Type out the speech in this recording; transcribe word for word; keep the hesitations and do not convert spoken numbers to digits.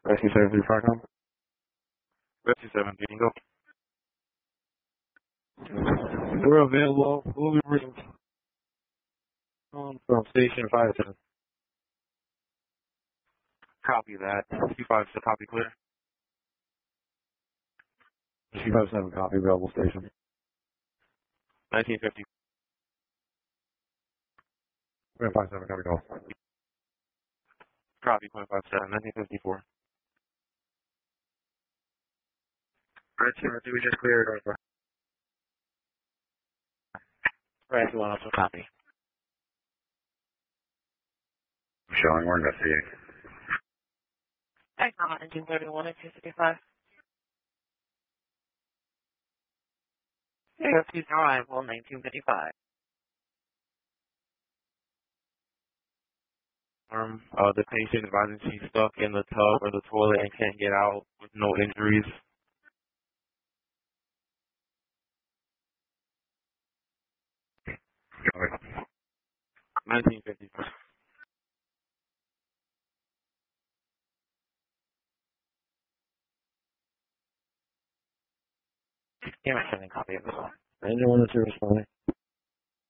Rescue seven three five, come. Rescue seven three, go. We're available. We'll be bringing from station five seven. Copy that. two five seven, copy clear. two five seven, copy, available station. nineteen fifty. Point five seven, copy, call. Copy, point five seven, nineteen fifty-four. Red two, do we just clear it or? Red two, one, also copy. Showing, we're investigating. Thanks, I'm engine thirty-one and two fifty-five. Rescue arrival nineteen fifty-five. Um, uh, the patient advising she's stuck in the tub or the toilet and can't get out with no injuries. nineteen fifty-four. Give me a copy of this one. Engine one and two responding.